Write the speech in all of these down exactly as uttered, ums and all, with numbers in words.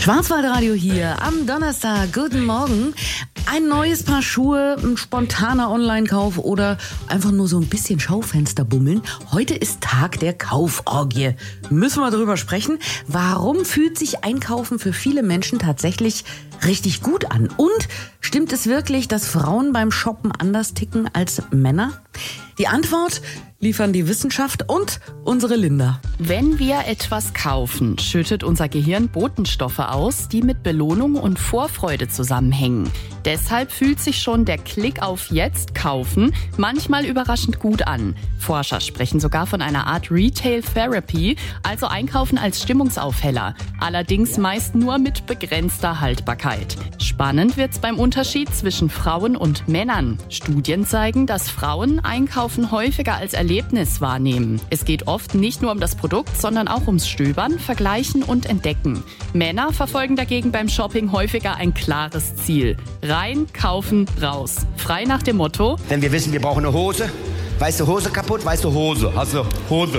Schwarzwaldradio hier am Donnerstag. Guten Morgen. Ein neues Paar Schuhe, ein spontaner Online-Kauf oder einfach nur so ein bisschen Schaufenster bummeln. Heute ist Tag der Kauforgie. Müssen wir darüber sprechen. Warum fühlt sich Einkaufen für viele Menschen tatsächlich richtig gut an? Und stimmt es wirklich, dass Frauen beim Shoppen anders ticken als Männer? Die Antwort liefern die Wissenschaft und unsere Linda. Wenn wir etwas kaufen, schüttet unser Gehirn Botenstoffe aus, die mit Belohnung und Vorfreude zusammenhängen. Deshalb fühlt sich schon der Klick auf Jetzt kaufen manchmal überraschend gut an. Forscher sprechen sogar von einer Art Retail Therapy, also Einkaufen als Stimmungsaufheller. Allerdings meist nur mit begrenzter Haltbarkeit. Spannend wird's beim Unterschied zwischen Frauen und Männern. Studien zeigen, dass Frauen Einkaufen häufiger als Erlebnis wahrnehmen. Es geht oft nicht nur um das Produkt, sondern auch ums Stöbern, Vergleichen und Entdecken. Männer verfolgen dagegen beim Shopping häufiger ein klares Ziel. Rein, kaufen, raus. Frei nach dem Motto: Wenn wir wissen, wir brauchen eine Hose. Weißt du, Hose kaputt? Weißt du, Hose. Hast du Hose.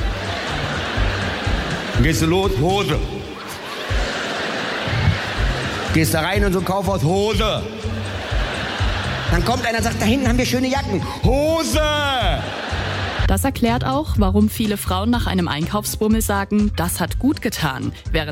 Dann gehst du los, Hose. Gehst da rein in so ein Kaufhaus, Hose. Dann kommt einer und sagt, da hinten haben wir schöne Jacken. Hose! Das erklärt auch, warum viele Frauen nach einem Einkaufsbummel sagen, das hat gut getan. Während